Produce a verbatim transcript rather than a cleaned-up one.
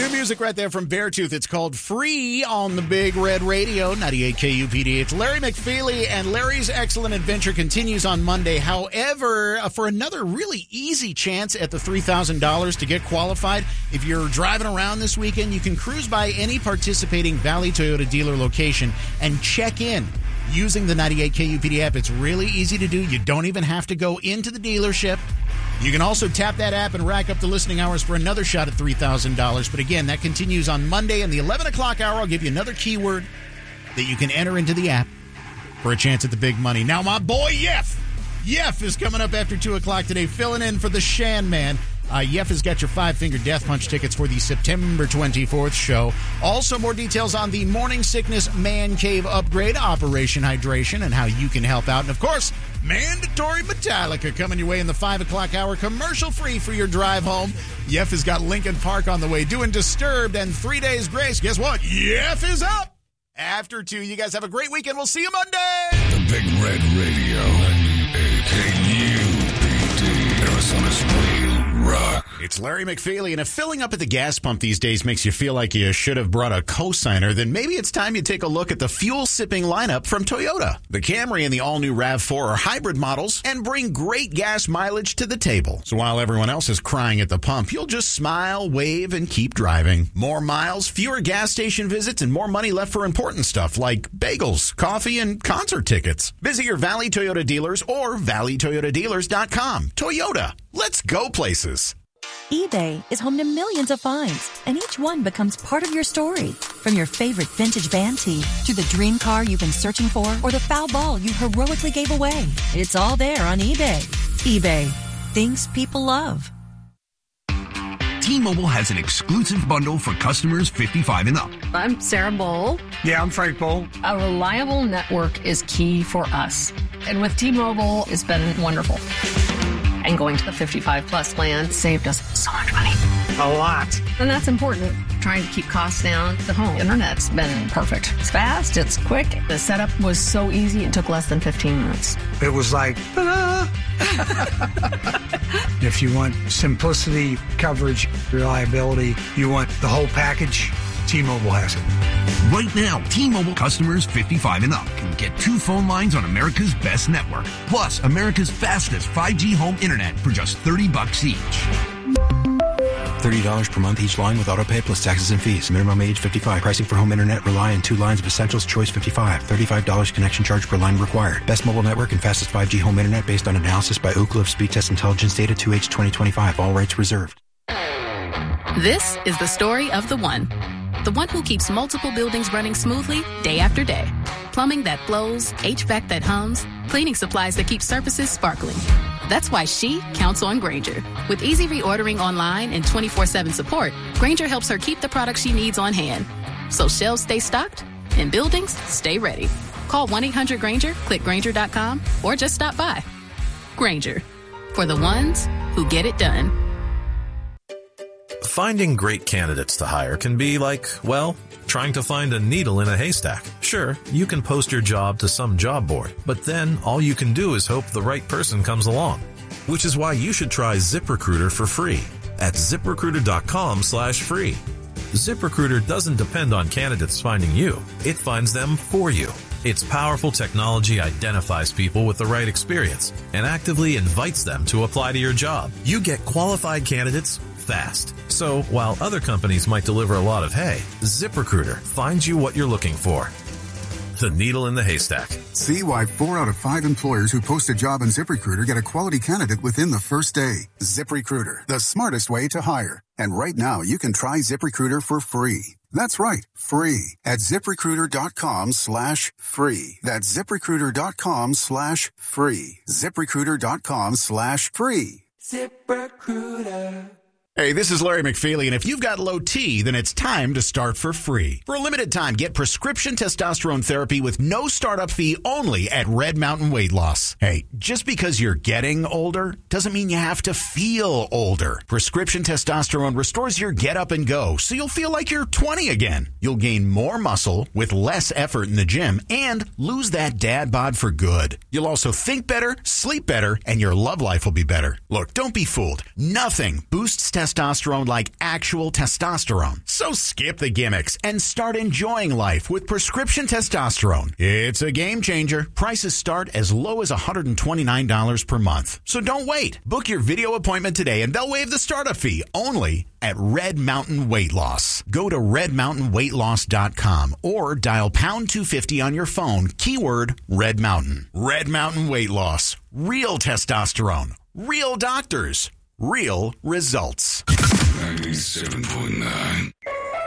New music right there from Beartooth. It's called Free on the Big Red Radio, ninety-eight K U P D. It's Larry McFeely, and Larry's excellent adventure continues on Monday. However, uh, for another really easy chance at the three thousand dollars to get qualified, if you're driving around this weekend, you can cruise by any participating Valley Toyota dealer location and check in using the ninety-eight K U P D app. It's really easy to do. You don't even have to go into the dealership. You can also tap that app and rack up the listening hours for another shot at three thousand dollars. But again, that continues on Monday in the eleven o'clock hour. I'll give you another keyword that you can enter into the app for a chance at the big money. Now, my boy Yef. Yef is coming up after two o'clock today, filling in for the Shan Man. Uh, Yef has got your five-finger death punch tickets for the September twenty-fourth show. Also, more details on the Morning Sickness Man Cave upgrade, Operation Hydration, and how you can help out. And, of course, mandatory Metallica coming your way in the five o'clock hour, commercial-free for your drive home. Yef has got Lincoln Park on the way, doing Disturbed and Three Days Grace. Guess what? Yef is up after two. You guys have a great weekend. We'll see you Monday. The Big Red Radio, ninety-eight K U P D, Arizona's real rock. It's Larry McFeely, and if filling up at the gas pump these days makes you feel like you should have brought a cosigner, then maybe it's time you take a look at the fuel-sipping lineup from Toyota. The Camry and the all-new RAV four are hybrid models and bring great gas mileage to the table. So while everyone else is crying at the pump, you'll just smile, wave, and keep driving. More miles, fewer gas station visits, and more money left for important stuff like bagels, coffee, and concert tickets. Visit your Valley Toyota dealers or valley toyota dealers dot com. Toyota, let's go places. eBay is home to millions of finds, and each one becomes part of your story. From your favorite vintage band tee to the dream car you've been searching for or the foul ball you heroically gave away. It's all there on eBay. eBay. Things people love. T-Mobile has an exclusive bundle for customers fifty-five and up. I'm Sarah Bowl. Yeah, I'm Frank Bowl. A reliable network is key for us. And with T-Mobile, it's been wonderful. And going to the fifty-five plus plan saved us so much money. A lot. And that's important. Trying to keep costs down. The home internet's been perfect. It's fast. It's quick. The setup was so easy. It took less than fifteen minutes. It was like, ta-da! If you want simplicity, coverage, reliability, you want the whole package, T-Mobile has it. Right now, T-Mobile customers fifty-five and up can get two phone lines on America's best network, plus America's fastest five G home internet for just thirty bucks each. thirty dollars per month each line with autopay plus taxes and fees. Minimum age fifty-five. Pricing for home internet rely on two lines of Essentials Choice fifty-five. thirty-five dollars connection charge per line required. Best mobile network and fastest five G home internet based on analysis by Ookla of Speed Test Intelligence Data two H twenty twenty-five. All rights reserved. This is the story of the one. The one who keeps multiple buildings running smoothly day after day. Plumbing that flows, H V A C that hums, cleaning supplies that keep surfaces sparkling. That's why she counts on Grainger. With easy reordering online and twenty-four seven support, Grainger helps her keep the products she needs on hand. So shelves stay stocked and buildings stay ready. Call one eight hundred Grainger, click Grainger dot com, or just stop by. Grainger, for the ones who get it done. Finding great candidates to hire can be like, well, trying to find a needle in a haystack. Sure, you can post your job to some job board, but then all you can do is hope the right person comes along. Which is why you should try ZipRecruiter for free at ziprecruiter dot com slash free. ZipRecruiter doesn't depend on candidates finding you. It finds them for you. Its powerful technology identifies people with the right experience and actively invites them to apply to your job. You get qualified candidates fast. So while other companies might deliver a lot of hay, ZipRecruiter finds you what you're looking for. The needle in the haystack. See why four out of five employers who post a job on ZipRecruiter get a quality candidate within the first day. ZipRecruiter, the smartest way to hire. And right now, you can try ZipRecruiter for free. That's right, free at ziprecruiter dot com slash free. That's ziprecruiter dot com slash free. ziprecruiter dot com slash free. ZipRecruiter. Hey, this is Larry McFeely, and if you've got low T, then it's time to start for free. For a limited time, get prescription testosterone therapy with no startup fee only at Red Mountain Weight Loss. Hey, just because you're getting older doesn't mean you have to feel older. Prescription testosterone restores your get up and go, so you'll feel like you're twenty again. You'll gain more muscle with less effort in the gym and lose that dad bod for good. You'll also think better, sleep better, and your love life will be better. Look, don't be fooled. Nothing boosts testosterone testosterone like actual testosterone. So skip the gimmicks and start enjoying life with prescription testosterone. It's a game changer. Prices start as low as one hundred twenty-nine dollars per month. So don't wait. Book your video appointment today and they'll waive the startup fee only at Red Mountain Weight Loss. Go to red mountain weight loss dot com or dial pound two fifty on your phone, keyword Red Mountain. Red Mountain Weight Loss. Real testosterone. Real doctors. Real results. ninety-seven point nine